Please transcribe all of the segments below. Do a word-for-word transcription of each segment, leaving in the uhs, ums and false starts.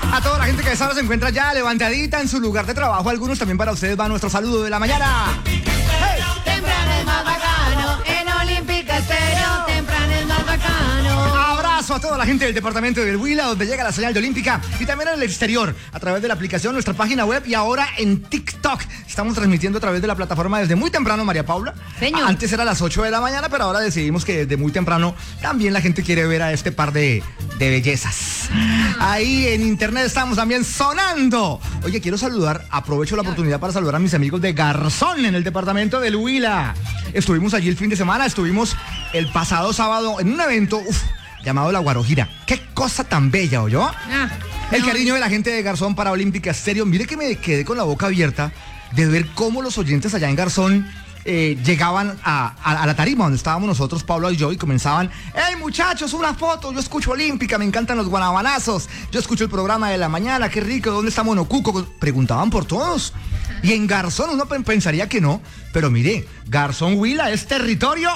A toda la gente que a esa hora se encuentra ya levantadita en su lugar de trabajo, algunos también para ustedes va nuestro saludo de la mañana. Hey. Temprano es más bacano, en Olímpica Estéreo, temprano es más bacano. Abrazo a toda la gente del departamento del Huila, donde llega la señal de Olímpica, y también en el exterior, a través de la aplicación, nuestra página web y ahora en TikTok. Estamos transmitiendo a través de la plataforma desde muy temprano, María Paula. Señor. Antes era a las ocho de la mañana, pero ahora decidimos que desde muy temprano también la gente quiere ver a este par de, de bellezas. Ahí en internet estamos también sonando. Oye, quiero saludar, aprovecho la oportunidad para saludar a mis amigos de Garzón en el departamento del Huila. Estuvimos allí el fin de semana, estuvimos el pasado sábado en un evento uf, llamado La Guarojira. ¡Qué cosa tan bella, oyó! Ah, El no. cariño de la gente de Garzón para Olímpica Estéreo. Mire que me quedé con la boca abierta de ver cómo los oyentes allá en Garzón eh, llegaban a, a, a la tarima donde estábamos nosotros, Pablo y yo, y comenzaban: ¡Hey, muchachos, una foto! Yo escucho Olímpica, me encantan los guanabanazos. Yo escucho el programa de la mañana, qué rico, ¿dónde está Monocuco? Preguntaban por todos. Y en Garzón uno pensaría que no, pero mire, Garzón Huila es territorio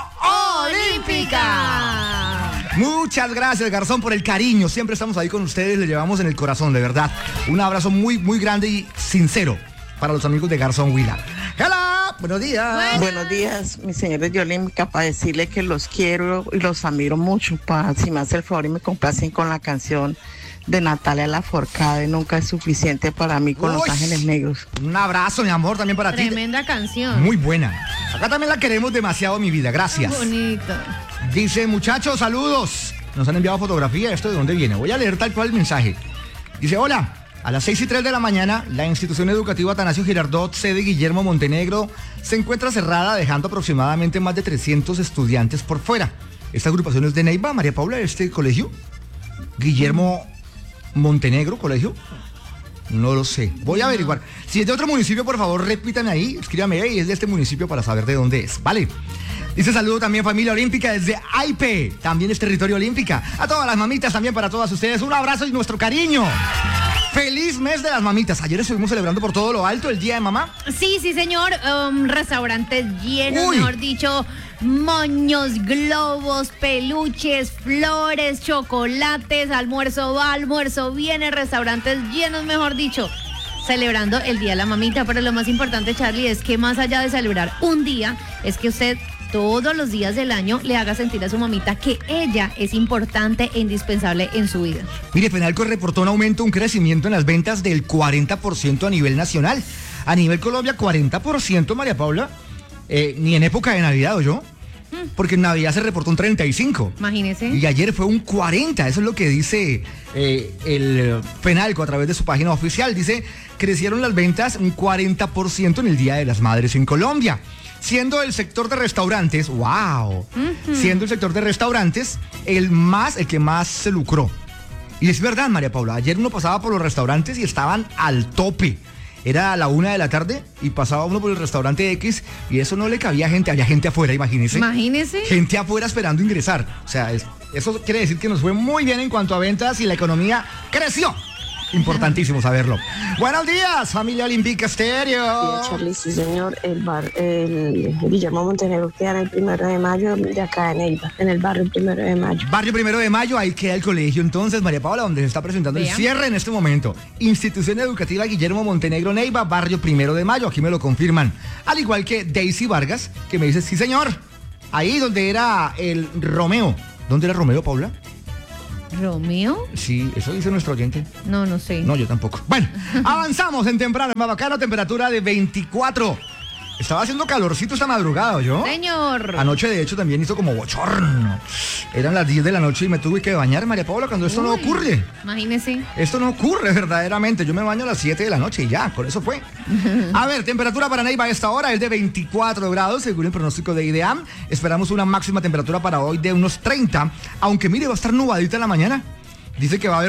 olímpica. Muchas gracias, Garzón, por el cariño. Siempre estamos ahí con ustedes, le llevamos en el corazón, de verdad. Un abrazo muy, muy grande y sincero para los amigos de Garzón Huila. ¡Hola! Buenos días. Buenas. Buenos días, mis señores de Olímpica, para decirle que los quiero y los admiro mucho. Para, si me hace el favor y me complacen con la canción de Natalia Lafourcade, Nunca es suficiente para mí, con Uy, Los Ángeles Negros. Un abrazo, mi amor, también para Tremenda ti. Tremenda canción. Muy buena. Acá también la queremos demasiado, mi vida. Gracias. Qué bonito. Dice: muchachos, saludos. Nos han enviado fotografía. ¿Esto de dónde viene? Voy a leer tal cual el mensaje. Dice: hola. A las seis y tres de la mañana, la institución educativa Atanasio Girardot, sede Guillermo Montenegro, se encuentra cerrada, dejando aproximadamente más de trescientos estudiantes por fuera. Esta agrupación es de Neiva, María Paula, este colegio. Guillermo Montenegro, colegio. No lo sé. Voy a averiguar. Si es de otro municipio, por favor, repítanme ahí. Escríbame ahí, es de este municipio para saber de dónde es. Vale. Dice: saludo también, familia olímpica, desde Aipe. También es territorio olímpica. A todas las mamitas, también para todas ustedes, un abrazo y nuestro cariño. ¡Feliz mes de las mamitas! Ayer estuvimos celebrando por todo lo alto el Día de Mamá. Sí, sí, señor. Um, restaurantes llenos, Uy. mejor dicho. Moños, globos, peluches, flores, chocolates, almuerzo va, almuerzo viene, restaurantes llenos, mejor dicho. Celebrando el Día de la Mamita. Pero lo más importante, Charlie, es que más allá de celebrar un día, es que usted todos los días del año le haga sentir a su mamita que ella es importante e indispensable en su vida. Mire, Fenalco reportó un aumento, un crecimiento en las ventas del cuarenta por ciento a nivel nacional. A nivel Colombia, cuarenta por ciento, María Paula. Eh, ni en época de Navidad, ¿o yo? Porque en Navidad se reportó un treinta y cinco. Imagínese. Y ayer fue un cuarenta. Eso es lo que dice eh, el Fenalco a través de su página oficial. Dice: crecieron las ventas un cuarenta por ciento en el Día de las Madres en Colombia. Siendo el sector de restaurantes, wow, uh-huh. siendo el sector de restaurantes el más, el que más se lucró. Y es verdad, María Paula, ayer uno pasaba por los restaurantes y estaban al tope. Era a la una de la tarde y pasaba uno por el restaurante X y eso no le cabía gente, había gente afuera, imagínese. Imagínese. Gente afuera esperando ingresar. O sea, es, eso quiere decir que nos fue muy bien en cuanto a ventas y la economía creció. Importantísimo saberlo. Buenos días, familia Olímpica Estéreo. Sí, Charlie, sí, señor. El bar, el Guillermo Montenegro queda en el primero de mayo de acá de Neiva, en el barrio primero de mayo. Barrio primero de mayo, ahí queda el colegio entonces, María Paula, donde se está presentando Vean. el cierre en este momento. Institución Educativa Guillermo Montenegro Neiva, barrio primero de mayo, aquí me lo confirman. Al igual que Daisy Vargas, que me dice: sí, señor. Ahí donde era el Romeo. ¿Dónde era Romeo, Paula? ¿Romeo? Sí, eso dice nuestro oyente. No, no sé. No, yo tampoco. Bueno, avanzamos en temprano, en Mabacano, temperatura de veinticuatro. Estaba haciendo calorcito esta madrugada, ¿yo? Señor. Anoche, de hecho, también hizo como bochorno. Eran las diez de la noche y me tuve que bañar, María Paula, cuando esto Uy, no ocurre. Imagínese. Esto no ocurre verdaderamente. Yo me baño a las siete de la noche y ya, con eso fue. A ver, temperatura para Neiva a esta hora es de veinticuatro grados, según el pronóstico de IDEAM. Esperamos una máxima temperatura para hoy de unos treinta, aunque mire, va a estar nubadita en la mañana. Dice que va a haber